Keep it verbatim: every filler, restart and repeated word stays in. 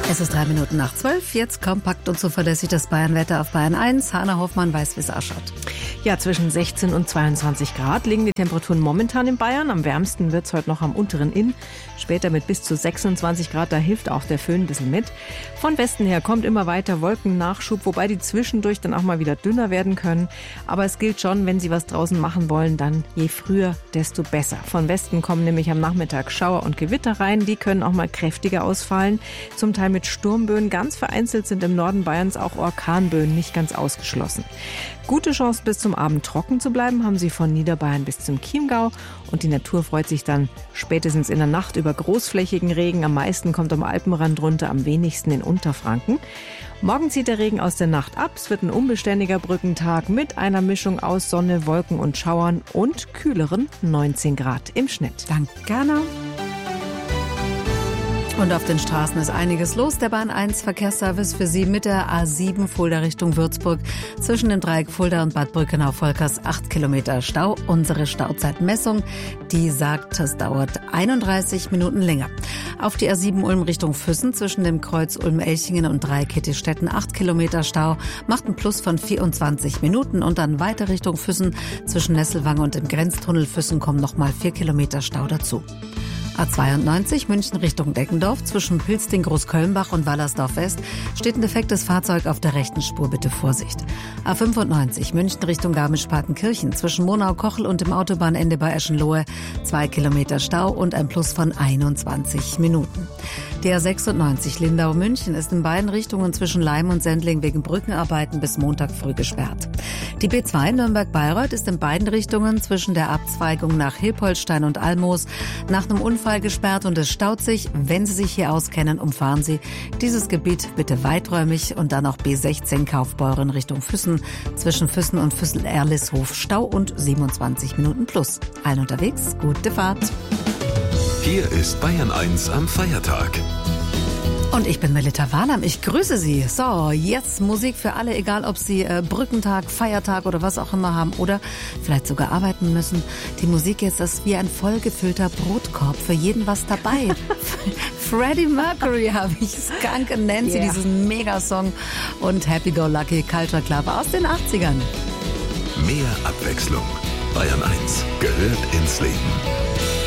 Es ist drei Minuten nach zwölf. Jetzt kompakt und zuverlässig das Bayernwetter auf Bayern eins. Hanna Hoffmann weiß, wie es ausschaut. Ja, zwischen sechzehn und zweiundzwanzig Grad liegen die Temperaturen momentan in Bayern. Am wärmsten wird es heute noch am unteren Inn. Später mit bis zu sechsundzwanzig Grad, da hilft auch der Föhn ein bisschen mit. Von Westen her kommt immer weiter Wolkennachschub, wobei die zwischendurch dann auch mal wieder dünner werden können. Aber es gilt schon, wenn Sie was draußen machen wollen, dann je früher, desto besser. Von Westen kommen nämlich am Nachmittag Schauer und Gewitter rein. Die können auch mal kräftiger ausfallen. Zum Teil mit Sturmböen. Ganz vereinzelt sind im Norden Bayerns auch Orkanböen nicht ganz ausgeschlossen. Gute Chance, bis zum Abend trocken zu bleiben, haben Sie von Niederbayern bis zum Chiemgau. Und die Natur freut sich dann spätestens in der Nacht über großflächigen Regen. Am meisten kommt am Alpenrand runter, am wenigsten in Unterfranken. Morgen zieht der Regen aus der Nacht ab. Es wird ein unbeständiger Brückentag mit einer Mischung aus Sonne, Wolken und Schauern und kühleren neunzehn Grad im Schnitt. Danke, Anna. Und auf den Straßen ist einiges los. Der Bahn eins Verkehrsservice für Sie mit der A sieben Fulda Richtung Würzburg. Zwischen dem Dreieck Fulda und Bad Brückenau-Volkers acht Kilometer Stau. Unsere Stauzeitmessung, die sagt, es dauert einunddreißig Minuten länger. Auf die A sieben Ulm Richtung Füssen zwischen dem Kreuz Ulm-Elchingen und Dreieck Hittistetten acht Kilometer Stau. Macht einen Plus von vierundzwanzig Minuten. Und dann weiter Richtung Füssen zwischen Nesselwange und dem Grenztunnel Füssen kommen nochmal vier Kilometer Stau dazu. A zweiundneunzig München Richtung Deckendorf zwischen Pilzding Großkölnbach und Wallersdorf West steht ein defektes Fahrzeug auf der rechten Spur, bitte Vorsicht. A fünfundneunzig München Richtung Garmisch-Partenkirchen zwischen Monau-Kochel und dem Autobahnende bei Eschenlohe zwei Kilometer Stau und ein Plus von einundzwanzig Minuten. Die A sechsundneunzig Lindau-München ist in beiden Richtungen zwischen Leim und Sendling wegen Brückenarbeiten bis Montag früh gesperrt. Die B zwei Nürnberg-Bayreuth ist in beiden Richtungen zwischen der Abzweigung nach Hilpoltstein und Almoos nach einem Unfall gesperrt und es staut sich. Wenn Sie sich hier auskennen, umfahren Sie dieses Gebiet bitte weiträumig und dann auch B sechzehn Kaufbeuren Richtung Füssen zwischen Füssen und Füssel-Erlishof Stau und siebenundzwanzig Minuten plus. Allen unterwegs, gute Fahrt. Hier ist Bayern eins am Feiertag. Und ich bin Melita Wahlheim. Ich grüße Sie. So, jetzt Musik für alle, egal ob Sie äh, Brückentag, Feiertag oder was auch immer haben oder vielleicht sogar arbeiten müssen. Die Musik jetzt ist wie ein vollgefüllter Brotkorb. Für jeden was dabei. Freddie Mercury habe ich, Skunk and Nancy, yeah. Diesen Megasong und Happy Go Lucky Culture Club aus den achtzigern. Mehr Abwechslung. Bayern eins gehört ins Leben.